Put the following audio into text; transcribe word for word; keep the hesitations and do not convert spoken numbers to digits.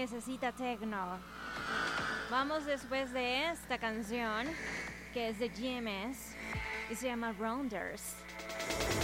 necesita techno. Vamos después de esta canción, que es de G M S, y se llama Rounders.